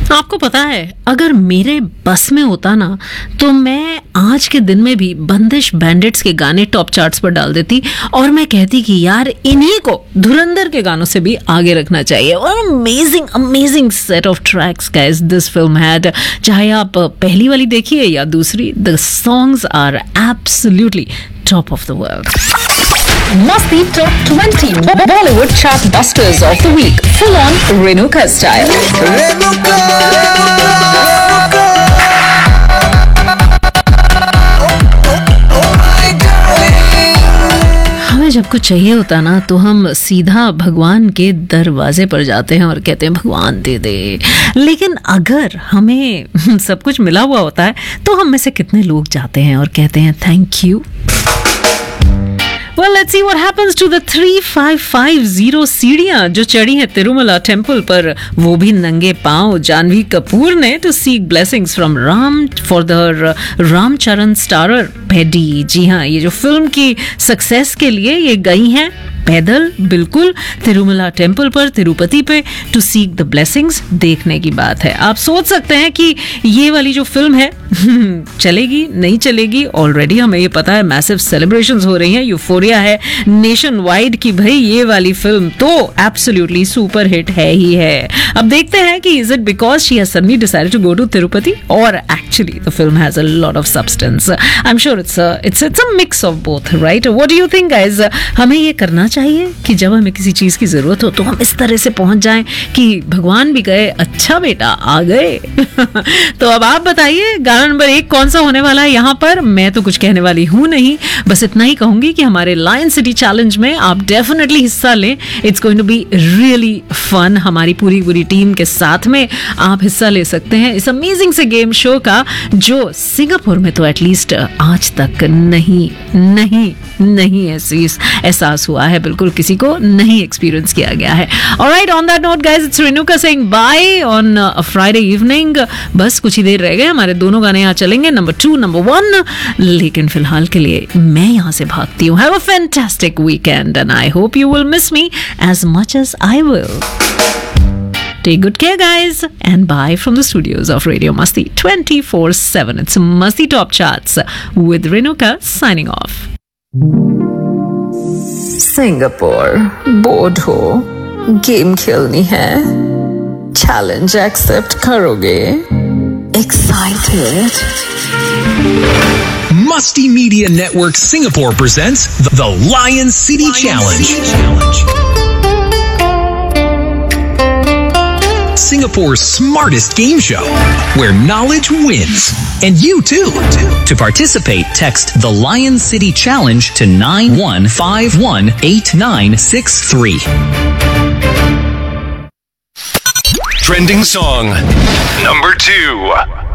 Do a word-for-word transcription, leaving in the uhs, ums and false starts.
आपको पता है, अगर मेरे बस में होता ना तो मैं आज के दिन में भी बंदिश बैंडिट्स के गाने टॉप चार्ट्स पर डाल देती और मैं कहती कि यार इन्हीं को धुरंधर के गानों से भी आगे रखना चाहिए। और amazing amazing set of tracks guys this film had. चाहे आप पहली वाली देखिए या दूसरी, the songs are absolutely top of the world. Masti Top twenty Bollywood Chart Busters of the Week. Full on Renuka style. Renuka. हमें जब कुछ चाहिए होता ना तो हम सीधा भगवान के दरवाजे पर जाते हैं और कहते हैं भगवान दे दे। लेकिन अगर हमें सब कुछ मिला हुआ होता है तो हम में से कितने लोग जाते हैं और कहते हैं thank you. Well, let's see what happens to the three five five zero सीढ़ियां जो चढ़ी हैं तिरुमला टेम्पल पर, वो भी नंगे पांव जानवी कपूर ने to seek blessings from Ram for the Ramcharan starrer पेडी। जी हाँ, ये जो फिल्म की सक्सेस के लिए ये गई हैं पैदल बिल्कुल तिरुमला टेम्पल पर, तिरुपति पे टू सीक द ब्लेसिंग्स। देखने की बात है। आप सोच सकते हैं कि ये वाली जो फिल्म है चलेगी नहीं चलेगी, ऑलरेडी हमें ये पता है मैसिव सेलिब्रेशंस हो रही हैं, यूफोरिया है नेशन वाइड की भाई ये वाली फिल्म तो एब्सोल्युटली सुपर हिट है ही है। अब देखते हैं कि is it because she has suddenly decided to go to Tirupati और actually the film has a lot of substance. I am sure it's it's it's a mix of both, right? What do you think guys? हमें ये करना चाहिए कि जब हमें किसी चीज की जरूरत हो तो हम इस तरह से पहुंच जाएं कि भगवान भी गए, अच्छा बेटा आ गए। तो अब आप बताइए गाना नंबर एक कौन सा होने वाला है यहाँ पर? मैं तो कुछ कहने वाली हूँ नहीं, बस इतना ही कहूंगी कि हमारे लायन सिटी चैलेंज में आप डेफिनेटली हिस्सा लें। It's going to be really fun. हमारी पूरी पूरी टीम के साथ में आप हिस्सा ले सकते हैं इस अमेजिंग से गेम शो का, जो सिंगापुर में तो एटलीस्ट आज तक नहीं नहीं नहीं ऐसी एहसास हुआ है, बिल्कुल किसी को नहीं एक्सपीरियंस किया गया है। Alright, on that note guys, it's Renuka saying bye on a Friday evening. बस कुछ ही देर रह गए, हमारे दोनों गाने यहाँ चलेंगे, नंबर टू नंबर वन। लेकिन फिलहाल के लिए मैं यहाँ से भागती हूँ। Have a fantastic weekend and I hope you will miss me as much as I will. Take good care, guys, and bye from the studios of Radio Masti twenty-four seven. It's Masti Top Charts with Renuka signing off. Singapore, bored हो, game खेलनी है, challenge accept करोगे, excited? Musty Media Network Singapore presents the Lion City Lion Challenge. City Challenge. Singapore's smartest game show, where knowledge wins. And you too. To participate, text the Lion City Challenge to nine one five one eight nine six three. Trending song number two.